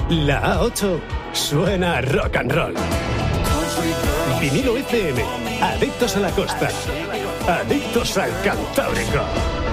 La A8 suena a rock and roll. Vinilo FM, adictos a la costa, adictos al Cantábrico.